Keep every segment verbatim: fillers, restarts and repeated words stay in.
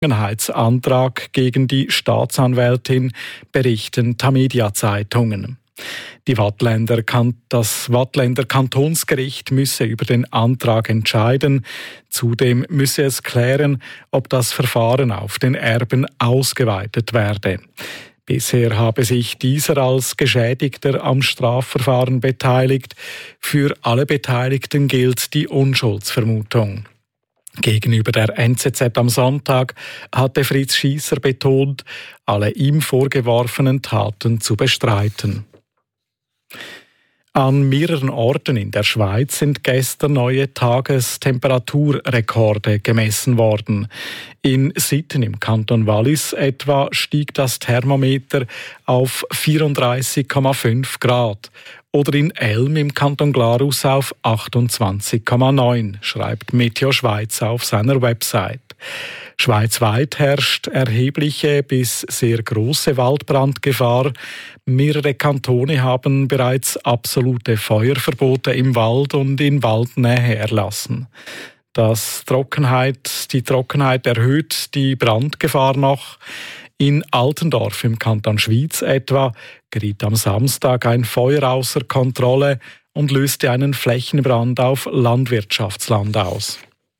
Antrag gegen die Staatsanwältin, berichten Tamedia-Zeitungen. Die Waadtländer kan- das Waadtländer Kantonsgericht müsse über den Antrag entscheiden. Zudem müsse es klären, ob das Verfahren auf den Erben ausgeweitet werde. Bisher habe sich dieser als Geschädigter am Strafverfahren beteiligt. Für alle Beteiligten gilt die Unschuldsvermutung. Gegenüber der N Z Z am Sonntag hatte Fritz Schiesser betont, alle ihm vorgeworfenen Taten zu bestreiten. An mehreren Orten in der Schweiz sind gestern neue Tagestemperaturrekorde gemessen worden. In Sitten im Kanton Wallis etwa stieg das Thermometer auf vierunddreißig Komma fünf Grad. Oder in Elm im Kanton Glarus auf achtundzwanzig Komma neun, schreibt Meteo Schweiz auf seiner Website. Schweizweit herrscht erhebliche bis sehr große Waldbrandgefahr. Mehrere Kantone haben bereits absolute Feuerverbote im Wald und in Waldnähe erlassen. Das Trockenheit, die Trockenheit erhöht die Brandgefahr noch. In Altendorf im Kanton Schwyz etwa geriet am Samstag ein Feuer außer Kontrolle und löste einen Flächenbrand auf Landwirtschaftsland aus.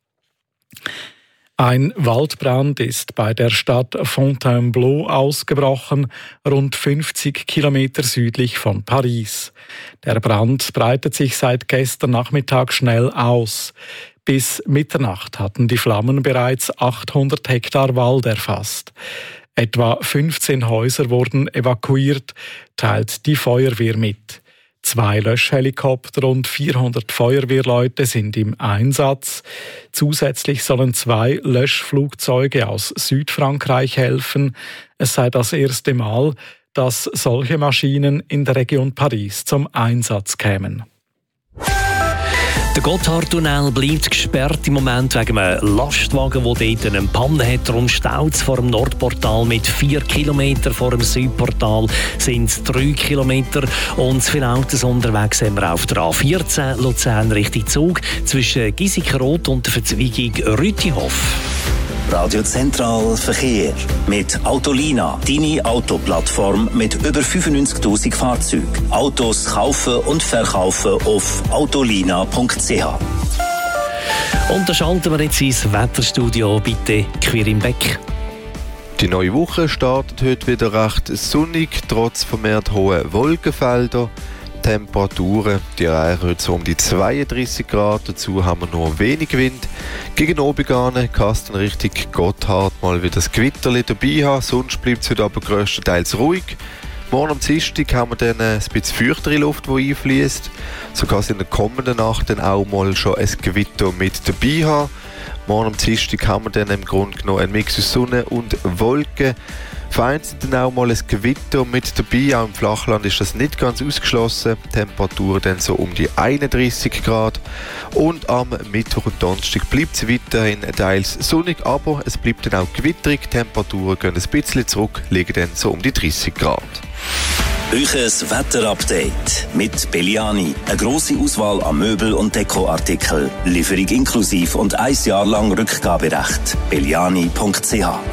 Ein Waldbrand ist bei der Stadt Fontainebleau ausgebrochen, rund fünfzig Kilometer südlich von Paris. Der Brand breitet sich seit gestern Nachmittag schnell aus. Bis Mitternacht hatten die Flammen bereits achthundert Hektar Wald erfasst. Etwa fünfzehn Häuser wurden evakuiert, teilt die Feuerwehr mit. Zwei Löschhelikopter und vierhundert Feuerwehrleute sind im Einsatz. Zusätzlich sollen zwei Löschflugzeuge aus Südfrankreich helfen. Es sei das erste Mal, dass solche Maschinen in der Region Paris zum Einsatz kämen. Der Gotthardtunnel bleibt gesperrt im Moment wegen einem Lastwagen, der dort eine Panne hat. Darum staut es vor dem Nordportal mit vier Kilometern, vor dem Südportal sind es drei Kilometer. Und viele Autos unterwegs sind wir auf der A vierzehn Luzern Richtung Zug zwischen Giesikenroth und der Verzweigung Rütihof. Radio Zentral Verkehr mit Autolina, deine Autoplattform mit über fünfundneunzigtausend Fahrzeugen. Autos kaufen und verkaufen auf autolina punkt c h. Und da schalten wir jetzt ins Wetterstudio, bitte Quirin Beck. Die neue Woche startet heute wieder recht sonnig, trotz vermehrt hoher Wolkenfelder. Temperaturen, die erreichen heute so um die zweiunddreißig Grad, dazu haben wir nur wenig Wind. Gegen oben kann es dann Richtung Gotthard mal wieder das Gewitterli dabei haben, sonst bleibt es heute aber grösstenteils ruhig. Morgen am Dienstag haben wir dann ein bisschen feuchtere Luft, die einfließt. So kann es in der kommenden Nacht dann auch mal schon ein Gewitter mit dabei haben. Morgen am Dienstag haben wir dann im Grunde genommen einen Mix aus Sonne und Wolken. Vereinzelt dann auch mal ein Gewitter mit dabei, auch im Flachland ist das nicht ganz ausgeschlossen. Temperaturen dann so um die einunddreißig Grad. Und am Mittwoch und Donnerstag bleibt es weiterhin teils sonnig, aber es bleibt dann auch gewitterig. Temperaturen gehen ein bisschen zurück, liegen dann so um die dreißig Grad. Euches Wetterupdate mit Belliani. Eine grosse Auswahl an Möbel- und Dekoartikeln. Lieferung inklusiv und ein Jahr lang Rückgaberecht. belliani punkt c h.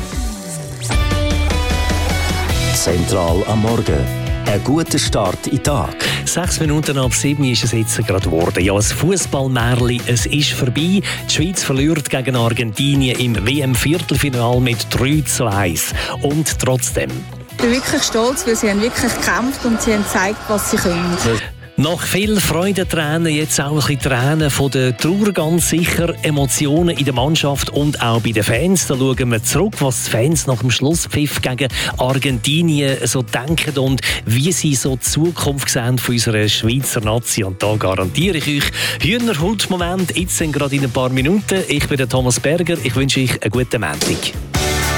Zentral am Morgen. Ein guter Start in den Tag. Sechs Minuten ab sieben ist es jetzt gerade geworden. Ja, das Fußballmärli, es ist vorbei. Die Schweiz verliert gegen Argentinien im W M-Viertelfinale mit drei zu eins. Und trotzdem. Ich bin wirklich stolz, weil sie haben wirklich gekämpft und sie haben gezeigt, was sie können. Nach viel Freudentränen, jetzt auch ein bisschen Tränen von der Trauer, ganz sicher, Emotionen in der Mannschaft und auch bei den Fans. Da schauen wir zurück, was die Fans nach dem Schlusspfiff gegen Argentinien so denken und wie sie so die Zukunft sehen von unserer Schweizer Nazi. Und da garantiere ich euch, Hühnerhaut-Moment, jetzt sind gerade in ein paar Minuten. Ich bin der Thomas Berger, ich wünsche euch einen guten Montag.